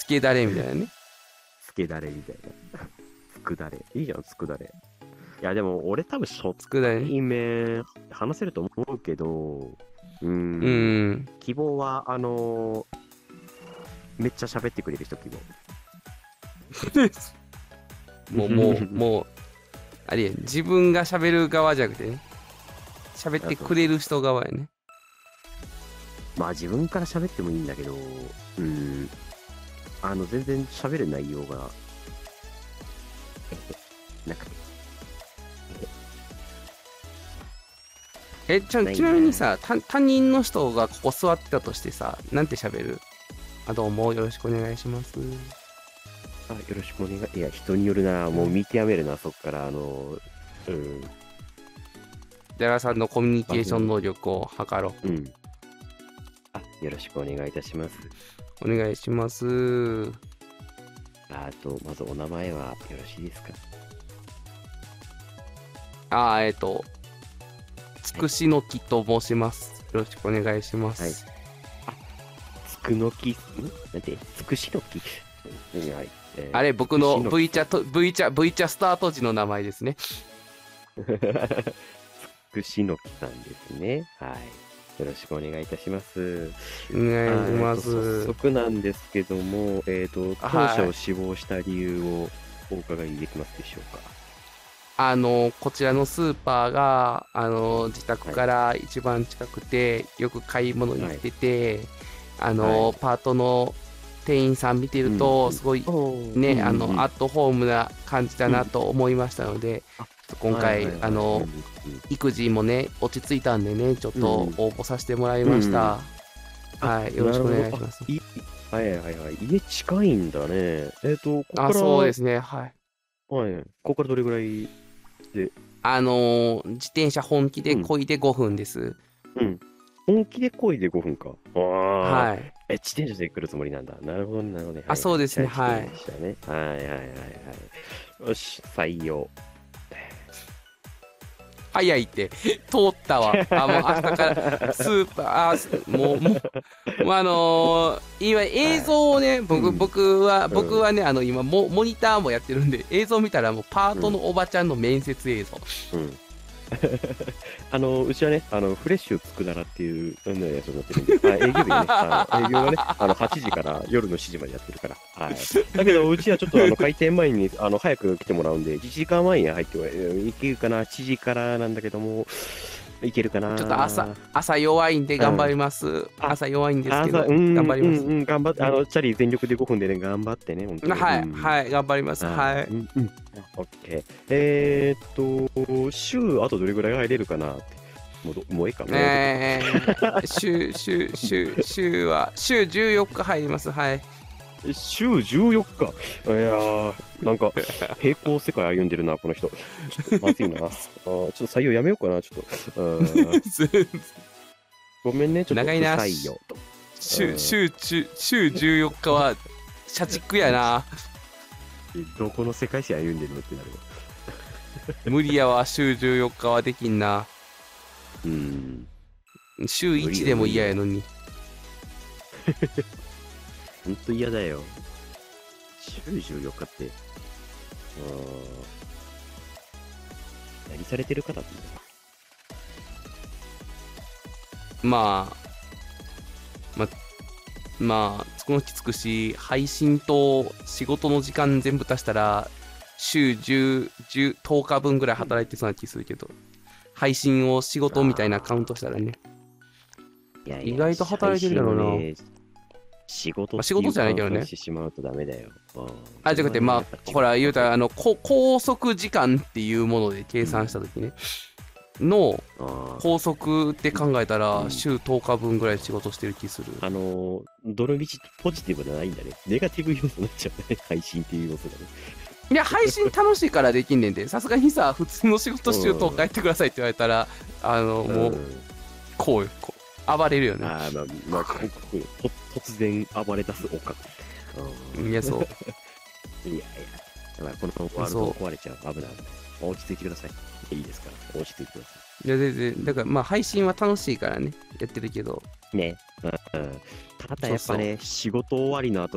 けだれみたいなね。 つけだれみたいな。つくだれ。いいじゃん、つくだれ。いや、でも俺多分初つくだれね。 対面話せると思うけど、希望は、めっちゃ喋ってくれる人希望。 もう、あれや、自分が喋る側じゃなくてね。喋ってくれる人側やね。 まあ自分から喋ってもいいんだけど、全然喋る内容が、なくて。 ちなみにさ、他人の人がここ座ってたとしてさ、なんて喋る？どうもよろしくお願いします。 よろしくお願い。いや、人によるな。もう見極めるな、そっから、 ジャラさんのコミュニケーション能力を測ろう。 よろしくお願いいたします。 お願いします。 まずお名前はよろしいですか？ つくしのきと申します。よろしくお願いします。 つくのき、なんて、つくしのき。 あれ、僕の V チャスタート時の名前ですね。 つくしのきさんですね。はい。よろしくお願いいたします。 お願いします。 早速なんですけども、当社を志望した理由をお伺いできますでしょうか？ こちらのスーパーが、自宅から一番近くて、よく買い物に来てて、パートの店員さん見てると、すごいね、アットホームな感じだなと思いましたので、今回、育児もね、落ち着いたんでね、ちょっと応募させてもらいました。はい、よろしくお願いします。 家近いんだね。ここからそうですね、はい。 ここからどれぐらいで？ 自転車本気で漕いで5分です。 本気で漕いで5分か。 はい。 自転車で来るつもりなんだ。なるほどね、なるほどね。 そうですね、はい。 よし、採用。 早いって、通ったわ。もう明日からスーパー、今映像をね、僕はね、今モニターもやってるんで、映像見たらもうパートのおばちゃんの面接映像。 うちはね、フレッシュつくだらっていうやつを持ってるんで、営業日ね、営業がね、8時から夜の7時までやってるから。だけど、うちはちょっと開店前に早く来てもらうんで、1時間前に入っていけるかな、7時からなんだけども、いけるかな。 ちょっと朝弱いんで頑張ります。朝弱いんですけど、頑張ります。 頑張って、チャリ全力で5分でね、頑張ってね、本当に。 はい、頑張ります。はい。 オッケー。週、あとどれぐらい入れるかなって。もういいかな。 週14日入ります。はい。 週14日。いやー、なんか、平行世界歩んでるな、この人。ちょっとまずいな。ちょっと採用やめようかな、ちょっと。ごめんね、ちょっと長いな。 採用と。 週14日は、社畜やな。 どこの世界線歩んでるのってなるわ。 無理やわ、週14日はできんな。週1でも嫌やのに。 ほんと嫌だよ。週14日って。何されてる方ってつくのきつくし、配信と仕事の時間全部足したら、週10日分ぐらい働いてそうな気するけど、配信を仕事みたいなカウントしたらね。意外と働いてるだろうな。 仕事じゃないけどね。 してしまうとダメだよ。 じゃなくて、ほら、言うたら、拘束時間っていうもので計算したときね。の拘束って考えたら、週10日分ぐらい仕事してる気する。 どの道ポジティブじゃないんだね。ネガティブ要素になっちゃうね。配信っていう要素がね。 いや、配信楽しいからできんねんで、さすがにさ、普通の仕事週10日やってくださいって言われたら、もう、こう暴れるよね。 突然暴れ出すおかいや、そう。 このワールド壊れちゃう。危ない。落ち着いてください。いいですから。落ち着いてください。 いや、全然、だから配信は楽しいからね、やってるけど。 ね。ただやっぱね、仕事終わりの後